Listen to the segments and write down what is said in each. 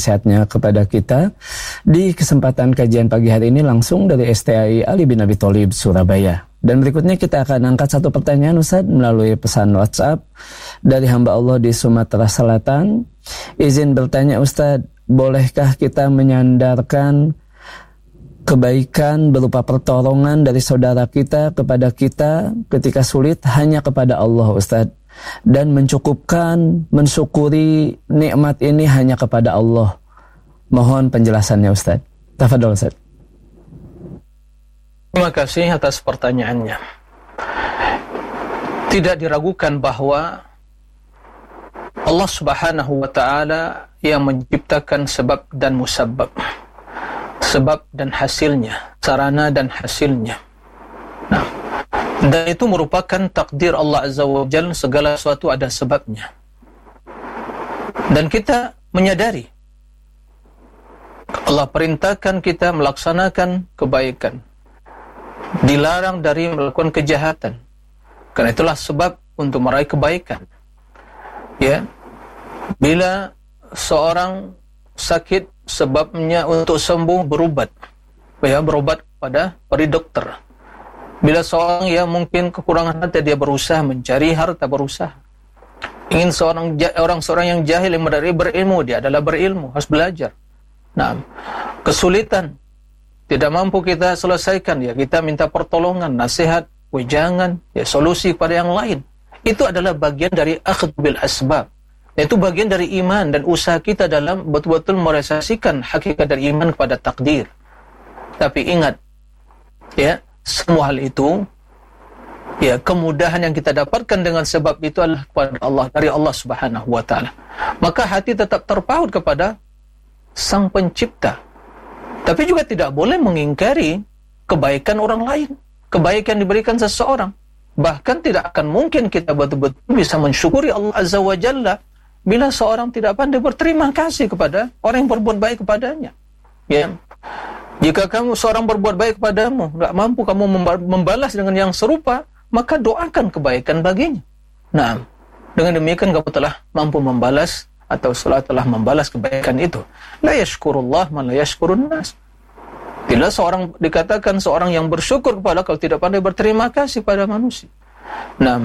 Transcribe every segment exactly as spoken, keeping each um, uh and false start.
nasihatnya kepada kita di kesempatan kajian pagi hari ini langsung dari S T A I Ali bin Abi Thalib Surabaya. Dan berikutnya kita akan angkat satu pertanyaan Ustaz melalui pesan WhatsApp dari hamba Allah di Sumatera Selatan. Izin bertanya Ustaz, bolehkah kita menyandarkan kebaikan berupa pertolongan dari saudara kita kepada kita ketika sulit hanya kepada Allah Ustaz? Dan mencukupkan, mensyukuri nikmat ini hanya kepada Allah. Mohon penjelasannya Ustaz. Tafadhol Ustaz. Terima kasih atas pertanyaannya. Tidak diragukan bahwa Allah Subhanahu wa ta'ala yang menciptakan sebab dan musabab, sebab dan hasilnya, sarana dan hasilnya. Nah, dan itu merupakan takdir Allah Azza wa Jalla, segala sesuatu ada sebabnya. Dan kita menyadari Allah perintahkan kita melaksanakan kebaikan, dilarang dari melakukan kejahatan. Karena itulah sebab untuk meraih kebaikan. Ya, bila seorang sakit, sebabnya untuk sembuh berobat, ya berobat pada pada dokter. Bila seorang yang mungkin kekurangan harta, dia berusaha mencari harta, berusaha. Ingin seorang orang seorang yang jahil yang dari berilmu, dia adalah berilmu, harus belajar. Nah, kesulitan tidak mampu kita selesaikan, ya kita minta pertolongan, nasihat, wejangan, ya solusi kepada yang lain. Itu adalah bagian dari akhdh bil asbab. Itu bagian dari iman dan usaha kita dalam betul-betul merealisasikan hakikat dari iman kepada takdir. Tapi ingat, ya, semua hal itu, ya, kemudahan yang kita dapatkan dengan sebab itu adalah kepada Allah, dari Allah Subhanahu wa ta'ala. Maka hati tetap terpaut kepada Sang Pencipta. Tapi juga tidak boleh mengingkari kebaikan orang lain, kebaikan diberikan seseorang. Bahkan tidak akan mungkin kita betul-betul bisa mensyukuri Allah Azza wa Jalla bila seorang tidak pandai berterima kasih kepada orang yang berbuat baik kepadanya. Ya. Jika kamu seorang berbuat baik kepadamu, tidak mampu kamu membalas dengan yang serupa, maka doakan kebaikan baginya. Nah, dengan demikian kamu telah mampu membalas atau setelah telah membalas kebaikan itu. La yashkurullah man la yashkurun nas. Bila seorang dikatakan seorang yang bersyukur kepada kalau tidak pandai berterima kasih pada manusia. Nah,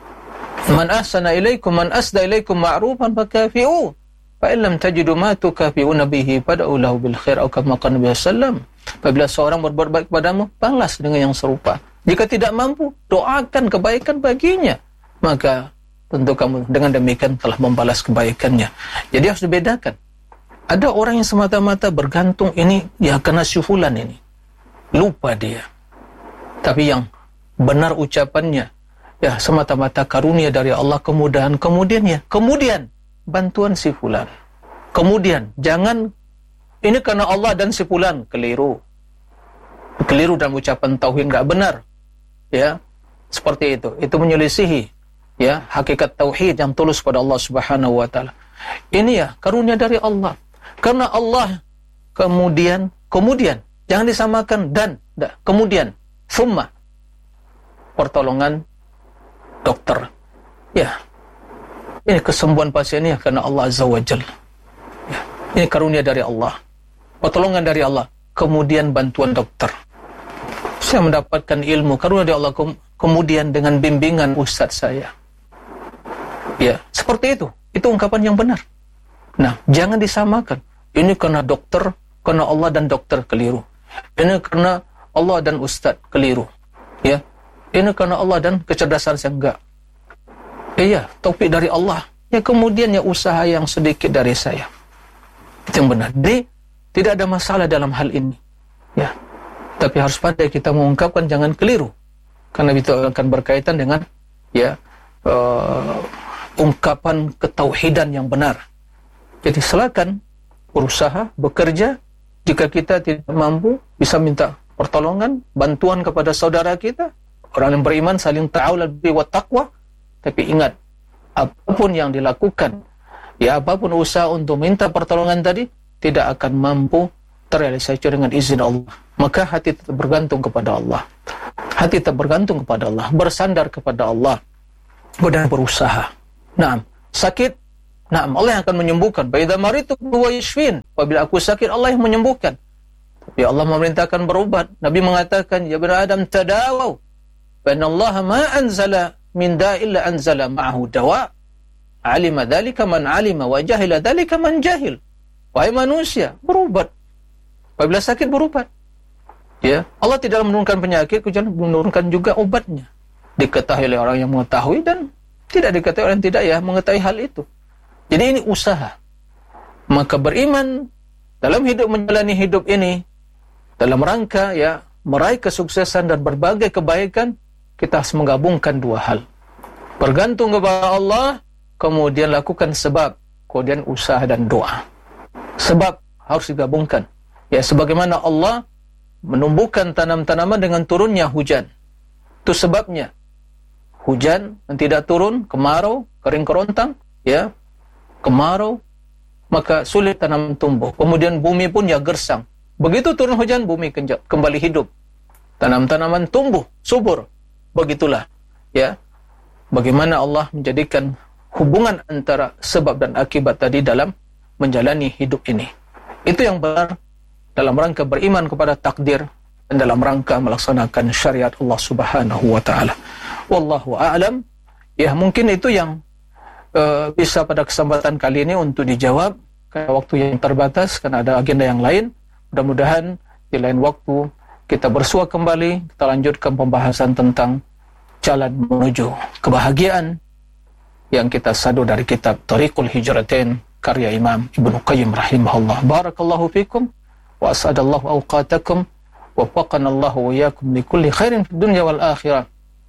man ahsana ilaikum man asda ilaikum ma'rufan fakafi'u. Fa in lam tajidu ma tukafi'una bihi fad'u lahu bil khair atau kama qala Nabi sallallahu alaihi wasallam. Apabila seorang berbuat baik kepadamu, balas dengan yang serupa. Jika tidak mampu, doakan kebaikan baginya. Maka tentu kamu dengan demikian telah membalas kebaikannya. Jadi harus dibedakan. Ada orang yang semata-mata bergantung ini ya karena si fulan ini. Lupa dia. Tapi yang benar ucapannya ya semata-mata karunia dari Allah, kemudahan, kemudian ya, kemudian bantuan si fulan. Kemudian jangan ini karena Allah dan si fulan, keliru. Keliru dalam ucapan tauhid, enggak benar. Ya. Seperti itu. Itu menyelisihi ya hakikat tauhid yang tulus pada Allah Subhanahu wa taala. Ini ya karunia dari Allah. Karena Allah kemudian kemudian jangan disamakan dan da, kemudian summa pertolongan dokter. Ya. Ini kesembuhan pasiennya karena Allah Azza wa Jalla. Ya. Ini karunia dari Allah. Pertolongan dari Allah, kemudian bantuan dokter. Saya mendapatkan ilmu karunia dari Allah, kemudian dengan bimbingan ustaz saya. Ya, seperti itu. Itu ungkapan yang benar. Nah, jangan disamakan. Ini karena dokter, karena Allah dan dokter, keliru. Ini karena Allah dan ustaz, keliru. Ya. Ini karena Allah dan kecerdasan saya, enggak. Iya, taufik dari Allah. Ya, kemudian ya usaha yang sedikit dari saya. Itu yang benar. Jadi, tidak ada masalah dalam hal ini. Ya. Tapi harus pandai kita mengungkapkan, jangan keliru. Karena itu akan berkaitan dengan ya uh, ungkapan ketauhidan yang benar. Jadi silakan berusaha, bekerja. Jika kita tidak mampu, bisa minta pertolongan, bantuan kepada saudara kita. Orang yang beriman saling ta'awul bil wa taqwa. Tapi ingat, apapun yang dilakukan, ya apapun usaha untuk minta pertolongan tadi, tidak akan mampu terrealisasi dengan izin Allah. Maka hati tetap bergantung kepada Allah. Hati tetap bergantung kepada Allah, bersandar kepada Allah, dan berusaha. Nah, sakit Naam, Allah yang akan menyembuhkan. Fa idza maritu huwa yashfin. Apabila aku sakit, Allah yang menyembuhkan. Tapi Allah memerintahkan berobat. Nabi mengatakan, ya bani Adam tadawaw. Fa inna Allah ma anzala min da'i illa anzala ma'ahu dawa. Alima dzalika man alima wa jahila dzalika man jahil. Wahai manusia, berobat. Apabila sakit berobat. Ya, Allah tidak menurunkan penyakit, kecuali menurunkan juga obatnya. Diketahui oleh orang yang mengetahui dan tidak diketahui oleh yang tidak ya mengetahui hal itu. Jadi ini usaha. Maka beriman dalam hidup menjalani hidup ini dalam rangka ya meraih kesuksesan dan berbagai kebaikan, kita harus menggabungkan dua hal. Bergantung kepada Allah, kemudian lakukan sebab, kemudian usaha dan doa. Sebab harus digabungkan. Ya, sebagaimana Allah menumbuhkan tanam-tanaman dengan turunnya hujan. Itu sebabnya. Hujan yang tidak turun, kemarau, kering kerontang, ya, kemarau, maka sulit tanaman tumbuh. Kemudian bumi pun ya gersang. Begitu turun hujan, bumi kembali hidup. Tanam-tanaman tumbuh, subur. Begitulah, ya, bagaimana Allah menjadikan hubungan antara sebab dan akibat tadi dalam menjalani hidup ini. Itu yang benar dalam rangka beriman kepada takdir dan dalam rangka melaksanakan syariat Allah Subhanahu wa taala. Wallahu a'lam. Ya, mungkin itu yang uh, bisa pada kesempatan kali ini untuk dijawab karena waktu yang terbatas, karena ada agenda yang lain. Mudah-mudahan di lain waktu kita bersua kembali, kita lanjutkan pembahasan tentang jalan menuju kebahagiaan yang kita sadu dari kitab Thariqul Hijratain karya Imam Ibnu Qayyim rahimahullah. Barakallahu fikum wa as'adallahu awqatakum wa wafaqana Allahu wa iyyakum li kulli khairin fid dunya wal akhirah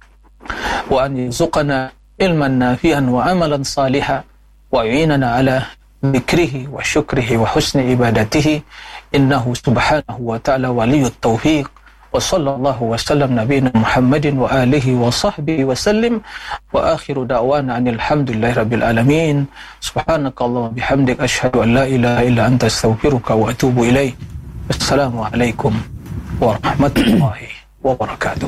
wa an yarzuqana ilman nafi'an wa amalan salihan wa yu'inana ala dzikrihi wa syukrihi wa husni ibadatihi innahu subhanahu wa ta'ala waliyyut taufiq. Wa sallallahu wa sallam nabiyina Muhammadin wa alihi wa sahbihi wa sallim wa akhiru da'wana anil hamdulillahi rabbil alamin. Subhanakallahumma bihamdik asyhadu an la ilaha illa anta astaghfiruka wa atubu ilaik. Assalamualaikum warahmatullahi wabarakatuh.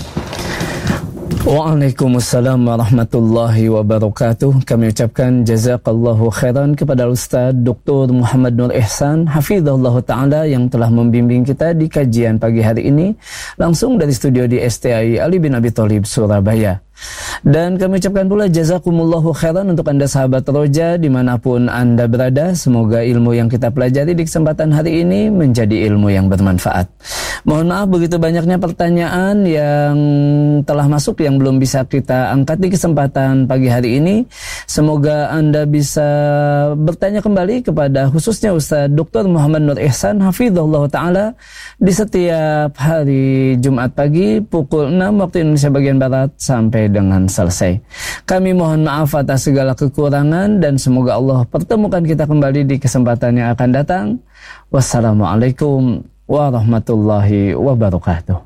Waalaikumsalam warahmatullahi wabarakatuh. Kami ucapkan jazakallahu khairan kepada Ustaz Doktor Muhammad Nur Ihsan hafizahullah ta'ala yang telah membimbing kita di kajian pagi hari ini langsung dari studio di S T A I Ali bin Abi Thalib Surabaya. Dan kami ucapkan pula jazakumullahu khairan untuk Anda sahabat Roja dimanapun Anda berada. Semoga ilmu yang kita pelajari di kesempatan hari ini menjadi ilmu yang bermanfaat. Mohon maaf begitu banyaknya pertanyaan yang telah masuk yang belum bisa kita angkat di kesempatan pagi hari ini. Semoga Anda bisa bertanya kembali kepada khususnya Ustaz Doktor Muhammad Nur Ihsan hafizahullah ta'ala di setiap hari Jumat pagi pukul enam waktu Indonesia bagian Barat sampai dengan selesai. Kami mohon maaf atas segala kekurangan dan semoga Allah pertemukan kita kembali di kesempatan yang akan datang. Wassalamualaikum warahmatullahi wabarakatuh.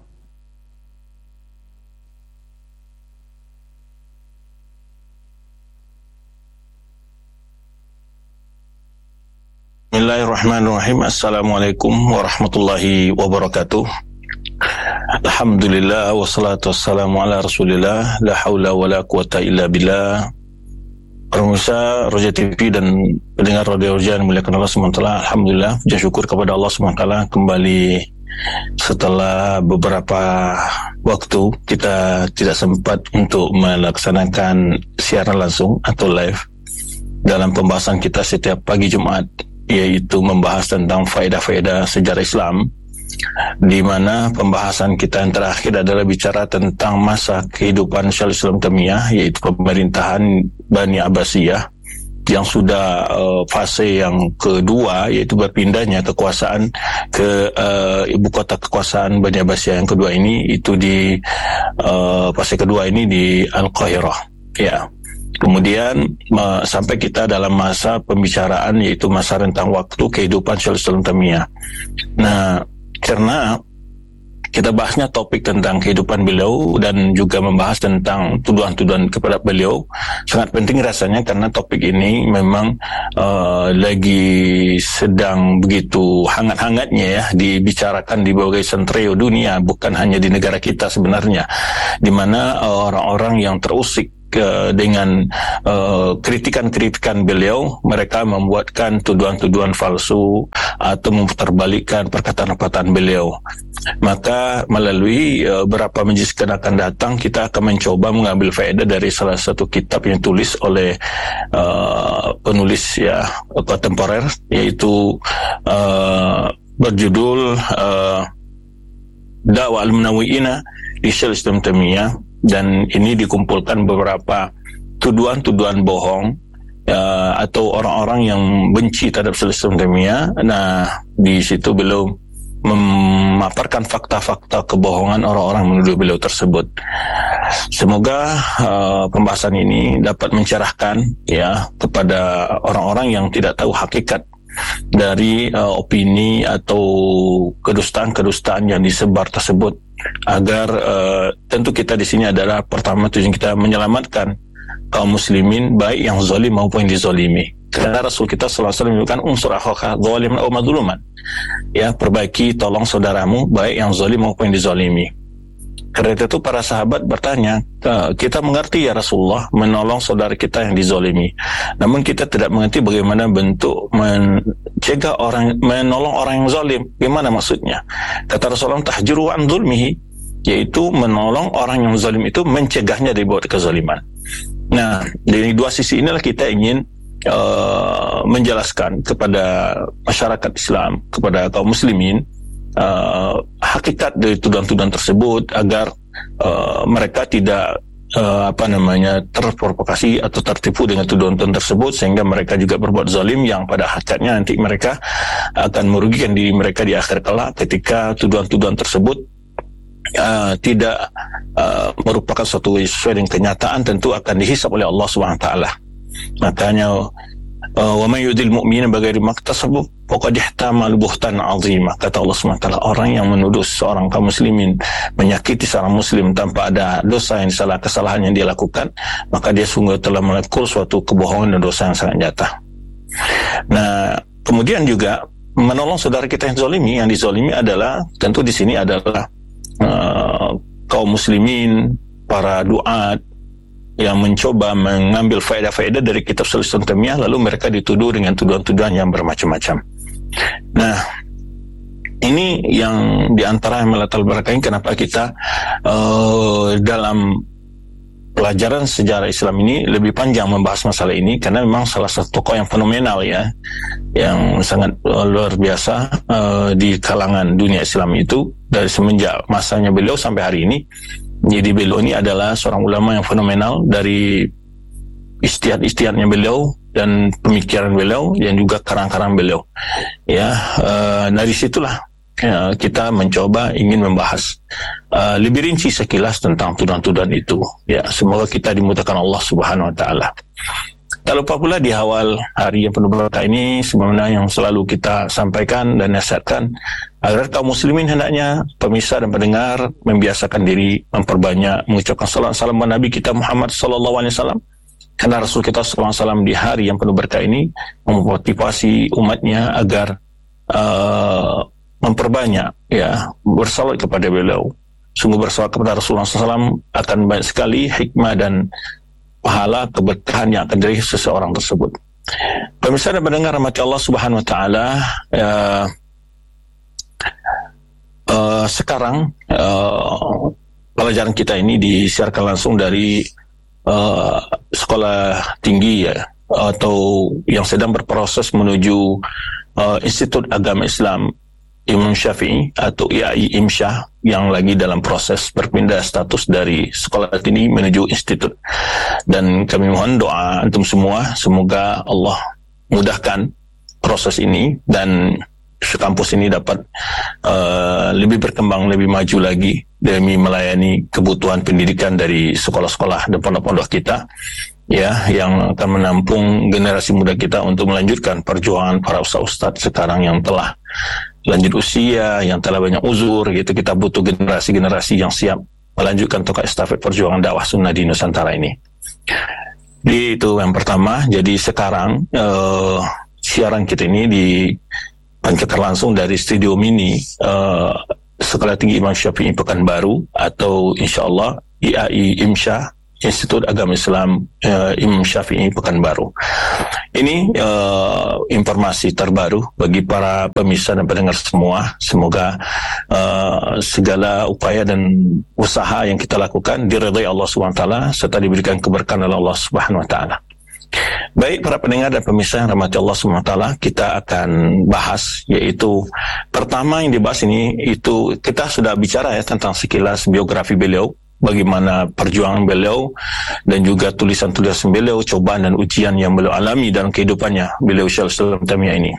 Bismillahirrahmanirrahim. Assalamualaikum warahmatullahi wabarakatuh. Alhamdulillah wassalatu wassalamu ala Rasulillah la haula wala quwata illa billah. Pemirsa Roja T V dan pendengar Radio Roja yang muliakan Allah subhanahu wa taala, alhamdulillah puji syukur kepada Allah subhanahu wa taala kembali setelah beberapa waktu kita tidak sempat untuk melaksanakan siaran langsung atau live dalam pembahasan kita setiap pagi Jumat, yaitu membahas tentang faedah-faedah sejarah Islam, di mana pembahasan kita yang terakhir adalah bicara tentang masa kehidupan Syaikhul Islam Taimiyah, yaitu pemerintahan Bani Abbasiyah yang sudah uh, fase yang kedua, yaitu berpindahnya kekuasaan ke uh, ibu kota kekuasaan Bani Abbasiyah yang kedua ini, itu di uh, fase kedua ini di Al-Qahirah, ya. Kemudian uh, sampai kita dalam masa pembicaraan, yaitu masa rentang waktu kehidupan Syaikhul Islam Taimiyah. Nah, karena kita bahasnya topik tentang kehidupan beliau dan juga membahas tentang tuduhan-tuduhan kepada beliau, sangat penting rasanya karena topik ini memang uh, lagi sedang begitu hangat-hangatnya ya dibicarakan di berbagai sentreo dunia, bukan hanya di negara kita sebenarnya, di mana uh, orang-orang yang terusik uh, dengan uh, kritikan-kritikan beliau, mereka membuatkan tuduhan-tuduhan palsu atau memputarbalikkan perkataan-perkataan beliau. Maka melalui uh, beberapa majlis akan datang, kita akan mencoba mengambil faedah dari salah satu kitab yang tulis oleh uh, penulis ya kontemporer, yaitu uh, berjudul uh, Dakwah al-Munawwi'ina di Syekhul Islam Taimiyah, dan ini dikumpulkan beberapa tuduhan-tuduhan bohong uh, atau orang-orang yang benci terhadap Syekhul Islam Taimiyah. Nah, di situ beliau memaparkan fakta-fakta kebohongan orang-orang menuduh beliau tersebut. Semoga uh, pembahasan ini dapat mencerahkan ya kepada orang-orang yang tidak tahu hakikat dari uh, opini atau kedustaan-kedustaan yang disebar tersebut, agar uh, tentu kita di sini adalah pertama tujuan kita menyelamatkan kaum muslimin baik yang zalim maupun yang dizalimi. Karena Rasul kita sallallahu alaihi wasallam menyebutkan unsur akhaka zaliman aw mazluman. Ya, perbaiki, tolong saudaramu baik yang zalim maupun yang dizalimi. Karena itu para sahabat bertanya, kita mengerti ya Rasulullah menolong saudara kita yang dizalimi, namun kita tidak mengerti bagaimana bentuk mencegah orang, menolong orang yang zalim. Bagaimana maksudnya? Kata Rasulullah, tahjiru an zulmihi, yaitu menolong orang yang zalim itu mencegahnya dari buat kezaliman. Nah, dari dua sisi inilah kita ingin uh, menjelaskan kepada masyarakat Islam, kepada kaum muslimin, Uh, hakikat dari tuduhan-tuduhan tersebut, agar uh, mereka tidak uh, apa namanya terprovokasi atau tertipu dengan tuduhan-tuduhan tersebut, sehingga mereka juga berbuat zalim yang pada hakikatnya nanti mereka akan merugikan diri mereka di akhir kelak, ketika tuduhan-tuduhan tersebut uh, tidak uh, merupakan suatu sesuai dengan kenyataan, tentu akan dihisab oleh Allah Subhanahu wa taala. Makanya wa may yudil mu'mina bighairi maktasabu faqad ihtamal buhtan 'azima, kata Allah Subhanahu wa taala, orang yang menuduh seorang kaum muslimin menyakiti seorang muslim tanpa ada dosa yang salah kesalahan yang dia lakukan, maka dia sungguh telah melakukan suatu kebohongan dan dosa yang sangat nyata. Nah, kemudian juga menolong saudara kita yang zalimi, yang dizalimi adalah tentu di sini adalah uh, kaum muslimin, para duat yang mencoba mengambil faedah-faedah dari kitab Syekhul Islam Taimiyah, lalu mereka dituduh dengan tuduhan-tuduhan yang bermacam-macam. Nah, ini yang diantara yang melatar belakangi kenapa kita uh, dalam pelajaran sejarah Islam ini lebih panjang membahas masalah ini, karena memang salah satu tokoh yang fenomenal ya, yang sangat uh, luar biasa uh, di kalangan dunia Islam itu dari semenjak masanya beliau sampai hari ini. Jadi beliau ini adalah seorang ulama yang fenomenal, dari ijtihad-ijtihadnya beliau dan pemikiran beliau dan juga karang-karang beliau. Ya, uh, dari situlah ya, kita mencoba ingin membahas uh, lebih rinci sekilas tentang tuduhan-tuduhan itu. Ya, semoga kita dimudahkan Allah Subhanahu wa taala. Tak lupa pula di awal hari yang penuh berkah ini, sebenarnya yang selalu kita sampaikan dan nasihatkan agar kaum muslimin hendaknya, pemirsa dan pendengar, membiasakan diri memperbanyak mengucapkan salam salam Nabi kita Muhammad sallallahu alaihi wasallam, karena Rasul kita sallallahu alaihi wasallam di hari yang penuh berkah ini memotivasi umatnya agar uh, memperbanyak ya bersalawat kepada beliau. Sungguh bersalawat kepada Rasulullah sallallahu alaihi wasallam akan banyak sekali hikmah dan pahala keberkahan yang akan dari seseorang tersebut. Pemirsa dan pendengar rahmat Allah Subhanahu wa taala, uh, uh, sekarang uh, pelajaran kita ini disiarkan langsung dari uh, sekolah tinggi ya, atau yang sedang berproses menuju uh, Institut Agama Islam Imam Syafi'i atau I A I IMSYA, yang lagi dalam proses berpindah status dari sekolah tinggi menuju institut. Dan kami mohon doa antum semua, semoga Allah mudahkan proses ini dan kampus ini dapat uh, lebih berkembang, lebih maju lagi demi melayani kebutuhan pendidikan dari sekolah-sekolah dan pondok-pondok kita, ya, yang akan menampung generasi muda kita untuk melanjutkan perjuangan para ustaz-ustaz sekarang yang telah lanjut usia, yang telah banyak uzur gitu. Kita butuh generasi-generasi yang siap melanjutkan tongkat estafet perjuangan dakwah sunnah di Nusantara ini. Jadi itu yang pertama. Jadi sekarang uh, siaran kita ini dipancarkan langsung dari studio mini uh, Sekolah Tinggi Imam Syafi'i Pekanbaru, atau insyaallah I A I IMSYA Institut Agama Islam uh, Imam Syafi'i Pekanbaru. Ini uh, informasi terbaru bagi para pemirsa dan pendengar semua. Semoga uh, segala upaya dan usaha yang kita lakukan diridai Allah subhanahu wa taala serta diberikan keberkahan oleh Allah subhanahu wa taala. Baik para pendengar dan pemirsa yang rahmati Allah subhanahu wa taala, kita akan bahas, yaitu pertama yang dibahas ini itu kita sudah bicara ya tentang sekilas biografi beliau, bagaimana perjuangan beliau dan juga tulisan-tulisan beliau, cobaan dan ujian yang beliau alami dalam kehidupannya beliau Syaikhul Islam Taimiyah ini.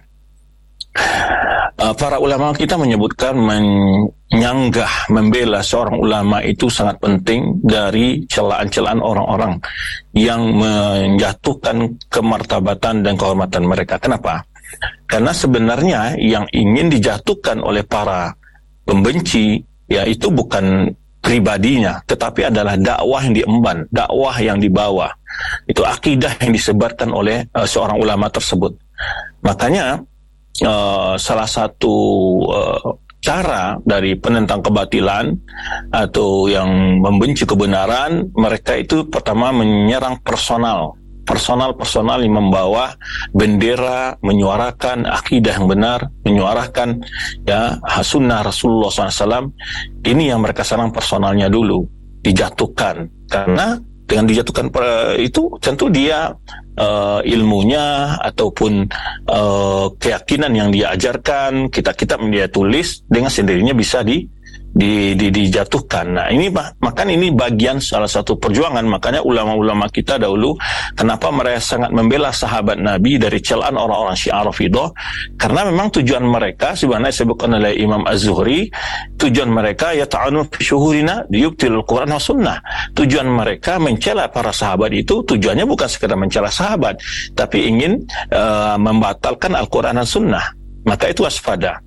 Uh, para ulama kita menyebutkan menyanggah, membela seorang ulama itu sangat penting dari celaan-celaan orang-orang yang menjatuhkan kemartabatan dan kehormatan mereka. Kenapa? Karena sebenarnya yang ingin dijatuhkan oleh para pembenci yaitu bukan pribadinya, tetapi adalah dakwah yang diemban, dakwah yang dibawa. Itu akidah yang disebarkan oleh uh, seorang ulama tersebut. Makanya Uh, salah satu uh, cara dari penentang kebatilan atau yang membenci kebenaran, mereka itu pertama menyerang personal personal-personal yang membawa bendera, menyuarakan akidah yang benar, menyuarakan ya sunnah Rasulullah shallallahu alaihi wasallam. Ini yang mereka serang personalnya dulu, dijatuhkan. Karena dengan dijatuhkan itu tentu dia Uh, ilmunya ataupun uh, keyakinan yang dia ajarkan, kitab-kitab yang dia tulis dengan sendirinya bisa di, di, di dijatuhkan. Nah ini maka ini bagian salah satu perjuangan. Makanya ulama-ulama kita dahulu kenapa mereka sangat membela sahabat Nabi dari celaan orang-orang Syiah Rafidhah, karena memang tujuan mereka sebenarnya disebutkan oleh Imam Az-Zuhri, tujuan mereka yata'anu fi syuhurina yubtilul Quran wa sunnah. Tujuan mereka mencela para sahabat itu tujuannya bukan sekedar mencela sahabat, tapi ingin uh, membatalkan Al-Quran dan Sunnah. Maka itu waspada.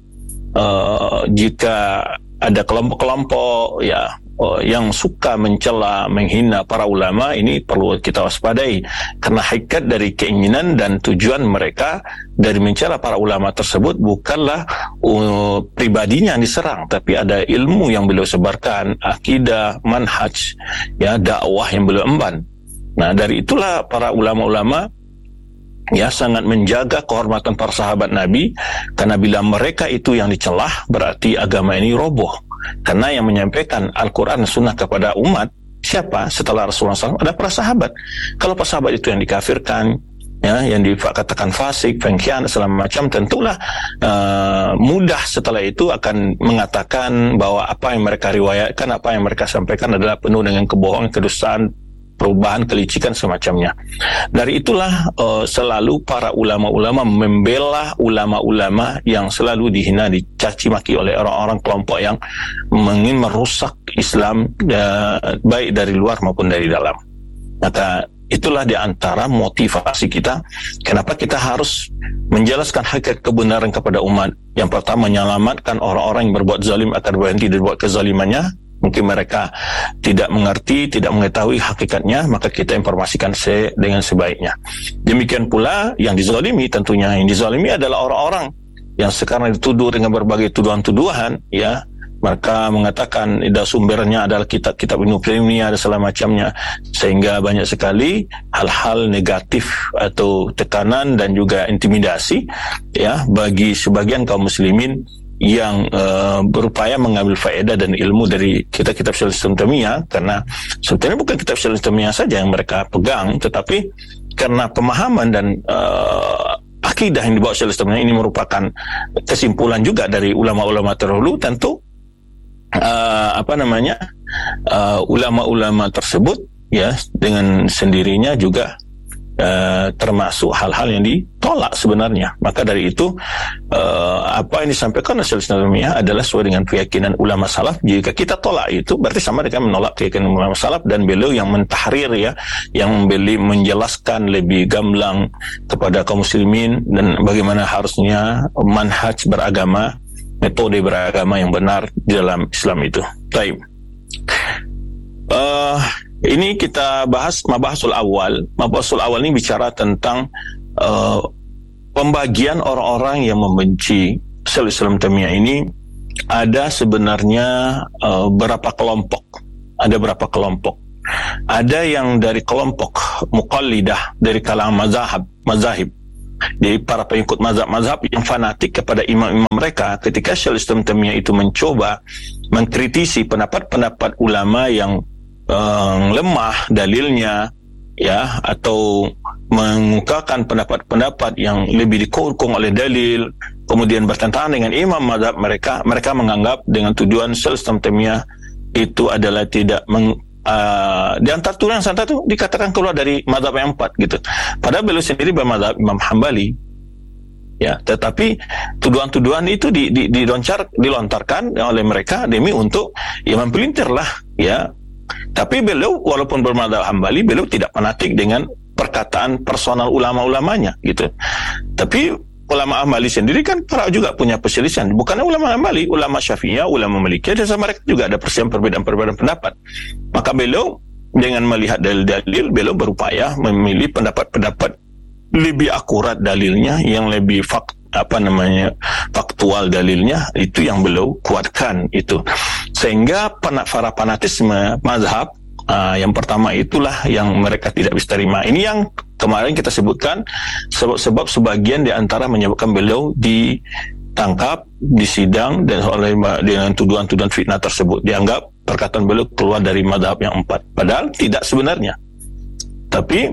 Uh, jika ada kelompok-kelompok ya uh, yang suka mencela, menghina para ulama, ini perlu kita waspadai, karena hakikat dari keinginan dan tujuan mereka dari mencela para ulama tersebut bukanlah uh, pribadinya yang diserang, tapi ada ilmu yang beliau sebarkan, akidah, manhaj, ya dakwah yang beliau emban. Nah dari itulah para ulama-ulama ya sangat menjaga kehormatan para sahabat Nabi, karena bila mereka itu yang dicelah berarti agama ini roboh. Karena yang menyampaikan Al-Quran dan Sunnah kepada umat siapa setelah Rasulullah shallallahu alaihi wasallam? Ada para sahabat. Kalau para sahabat itu yang dikafirkan, ya, yang dikatakan fasik, pengkhianat, segala macam, tentulah uh, mudah setelah itu akan mengatakan bahwa apa yang mereka riwayatkan, apa yang mereka sampaikan adalah penuh dengan kebohongan, kedustaan, perubahan, kelicikan semacamnya. Dari itulah uh, selalu para ulama-ulama membela ulama-ulama yang selalu dihina, dicaci maki oleh orang-orang kelompok yang ingin merusak Islam uh, baik dari luar maupun dari dalam. Maka itulah di antara motivasi kita kenapa kita harus menjelaskan hakikat kebenaran kepada umat. Yang pertama, menyelamatkan orang-orang yang berbuat zalim agar berhenti dari buat kezalimannya. Mungkin mereka tidak mengerti, tidak mengetahui hakikatnya, maka kita informasikan se- dengan sebaiknya. Demikian pula yang dizalimi, tentunya yang dizalimi adalah orang-orang yang sekarang dituduh dengan berbagai tuduhan-tuduhan, ya. Mereka mengatakan ida sumbernya adalah kitab-kitab Ibnu Taimiyah dan segala macamnya, sehingga banyak sekali hal-hal negatif atau tekanan dan juga intimidasi, ya, bagi sebagian kaum muslimin yang uh, berupaya mengambil faedah dan ilmu dari kitab-kitab Syaikhul Islam Taimiyah, karena sebetulnya bukan kitab Syaikhul Islam Taimiyah saja yang mereka pegang, tetapi karena pemahaman dan uh, akidah yang dibawa Syaikhul Islam Taimiyah ini merupakan kesimpulan juga dari ulama-ulama terdahulu. Tentu uh, apa namanya uh, ulama-ulama tersebut ya dengan sendirinya juga Uh, termasuk hal-hal yang ditolak sebenarnya. Maka dari itu uh, apa yang disampaikan oleh Syaikhul Islam Taimiyah adalah sesuai dengan keyakinan ulama salaf. Jika kita tolak itu berarti sama dengan menolak keyakinan ulama salaf, dan beliau yang mentahrir, ya, yang beliau menjelaskan lebih gamblang kepada kaum muslimin dan bagaimana harusnya manhaj beragama, metode beragama yang benar di dalam Islam itu. Baik. Uh, Ini kita bahas mabahasul awal. Mabahasul awal ini bicara tentang uh, pembagian orang-orang yang membenci Syaikhul Islam Taimiyah ini. Ada sebenarnya uh, berapa kelompok. Ada berapa kelompok. ada yang dari kelompok muqallidah dari kalangan mazhab mazahib, dari para pengikut mazhab-mazhab yang fanatik kepada imam-imam mereka. Ketika Syekhul Islam Taimiyah itu mencoba mengkritisi pendapat-pendapat ulama yang uh, lemah dalilnya, ya, atau mengukakan pendapat-pendapat yang lebih dikokong oleh dalil, kemudian bertentangan dengan imam mazhab mereka, mereka menganggap dengan tujuan Syekhul Islam Taimiyah itu adalah tidak meng, uh, di antara tujuan yang satu dikatakan keluar dari mazhab yang empat gitu. Padahal beliau sendiri bermazhab Imam Hambali, ya, tetapi tuduhan-tuduhan itu di, di, diloncar, dilontarkan oleh mereka demi untuk ya mempelintir lah, ya. Tapi beliau walaupun bermazhab Hambali, beliau tidak fanatik dengan perkataan personal ulama-ulamanya gitu. Tapi ulama Hambali sendiri kan para juga punya perselisihan. Bukan ulama Hambali, ulama Syafi'iyah, ulama Malikiyah, dan sama mereka juga ada perselisihan perbedaan-perbedaan pendapat. Maka beliau dengan melihat dalil-dalil, beliau berupaya memilih pendapat-pendapat lebih akurat dalilnya, yang lebih fak, apa namanya faktual dalilnya, itu yang beliau kuatkan itu. Sehingga para fanatisme mazhab Uh, yang pertama itulah yang mereka tidak bisa terima. Ini yang kemarin kita sebutkan sebab-sebab sebagian di antara menyebabkan beliau ditangkap, disidang, dan oleh dengan tuduhan-tuduhan fitnah tersebut dianggap perkataan beliau keluar dari mazhab yang empat. Padahal tidak sebenarnya. Tapi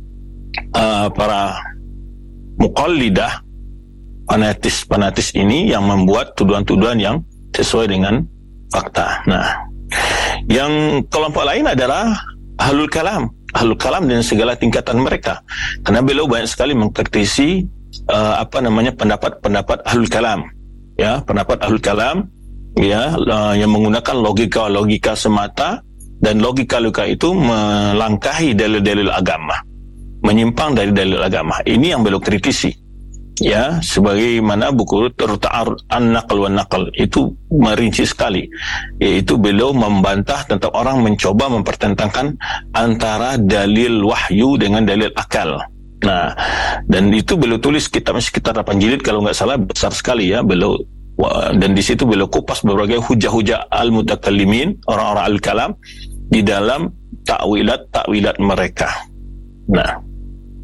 uh, para muqallidah, fanatis-fanatis ini yang membuat tuduhan-tuduhan yang sesuai dengan fakta. Nah, yang kelompok lain adalah ahlul kalam, ahlul kalam dengan segala tingkatan mereka. Karena beliau banyak sekali mengkritisi uh, apa namanya pendapat-pendapat ahlul kalam, ya, pendapat ahlul kalam, ya, uh, yang menggunakan logika-logika semata, dan logika-logika itu melangkahi dalil-dalil agama, menyimpang dari dalil agama. Ini yang beliau kritisi. Ya, sebagaimana buku Ta'arud An-Naql wa Naql itu merinci sekali, yaitu beliau membantah tentang orang mencoba mempertentangkan antara dalil wahyu dengan dalil akal. Nah, dan itu beliau tulis kitabnya sekitar delapan jilid kalau nggak salah, besar sekali ya beliau, dan di situ beliau kupas berbagai hujah-hujah al-mutakallimin, orang-orang al-kalam, di dalam takwilat-takwilat mereka. Nah,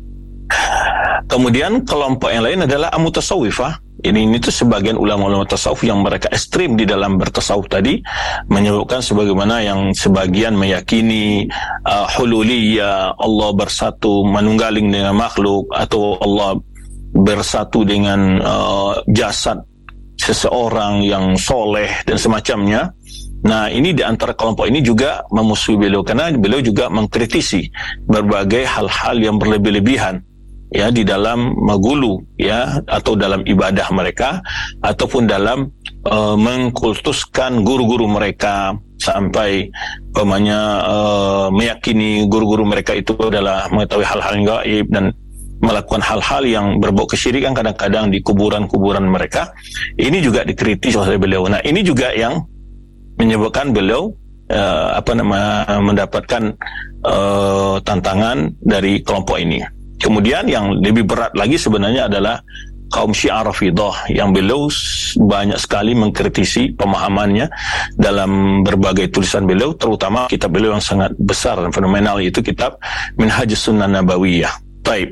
kemudian kelompok yang lain adalah mutasawwifah. Ini ini tuh sebagian ulama-ulama tasawuf yang mereka ekstrim di dalam bertasawuf tadi, menyebutkan sebagaimana yang sebagian meyakini uh, hululiyah, Allah bersatu menunggaling dengan makhluk, atau Allah bersatu dengan uh, jasad seseorang yang soleh dan semacamnya. Nah, ini di antara kelompok ini juga memusuhi beliau, karena beliau juga mengkritisi berbagai hal-hal yang berlebih-lebihan, ya, di dalam magulu, ya, atau dalam ibadah mereka, ataupun dalam uh, mengkultuskan guru-guru mereka, sampai umpamanya uh, meyakini guru-guru mereka itu adalah mengetahui hal-hal yang gaib dan melakukan hal-hal yang berbau kesyirikan kadang-kadang di kuburan-kuburan mereka. Ini juga dikritis oleh beliau. Nah, ini juga yang menyebabkan beliau uh, apa nama mendapatkan uh, tantangan dari kelompok ini. Kemudian yang lebih berat lagi sebenarnya adalah kaum Syiah Rafidhah, yang beliau banyak sekali mengkritisi pemahamannya dalam berbagai tulisan beliau, terutama kitab beliau yang sangat besar dan fenomenal, yaitu kitab Minhajus Sunnah Nabawiyah. Taib.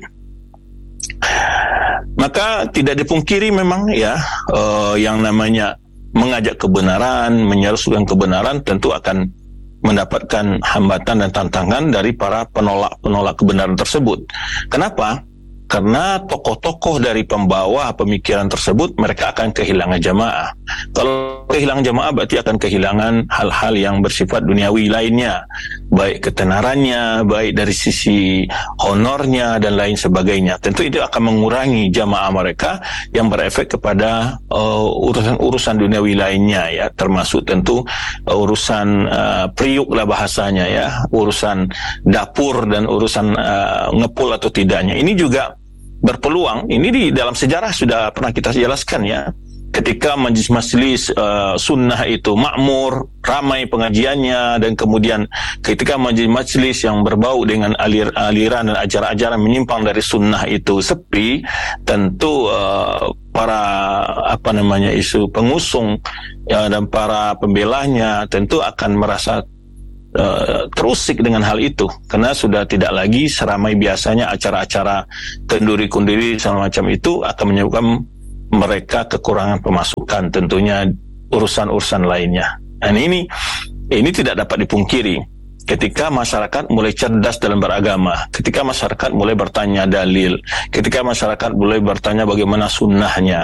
Maka tidak dipungkiri memang ya, uh, yang namanya mengajak kebenaran, menyerukan kebenaran tentu akan mendapatkan hambatan dan tantangan dari para penolak-penolak kebenaran tersebut. Kenapa? Karena tokoh-tokoh dari pembawa pemikiran tersebut mereka akan kehilangan jamaah. Kalau kehilangan jamaah berarti akan kehilangan hal-hal yang bersifat duniawi lainnya, baik ketenarannya, baik dari sisi honornya dan lain sebagainya. Tentu itu akan mengurangi jamaah mereka, yang berefek kepada uh, urusan-urusan duniawi lainnya, ya, termasuk tentu uh, urusan uh, priuk lah bahasanya, ya, urusan dapur dan urusan uh, ngepul atau tidaknya. Ini juga berpeluang. Ini di dalam sejarah sudah pernah kita jelaskan, ya, ketika majelis-majelis uh, sunnah itu makmur, ramai pengajiannya, dan kemudian ketika majelis-majelis yang berbau dengan alir, aliran dan ajaran-ajaran menyimpang dari sunnah itu sepi, tentu uh, para apa namanya isu pengusung, ya, dan para pembelanya tentu akan merasa uh, terusik dengan hal itu, karena sudah tidak lagi seramai biasanya acara-acara kenduri-kundiri segala macam itu akan menyebabkan mereka kekurangan pemasukan, tentunya urusan-urusan lainnya. Dan ini ini tidak dapat dipungkiri. Ketika masyarakat mulai cerdas dalam beragama, ketika masyarakat mulai bertanya dalil, ketika masyarakat mulai bertanya bagaimana sunnahnya,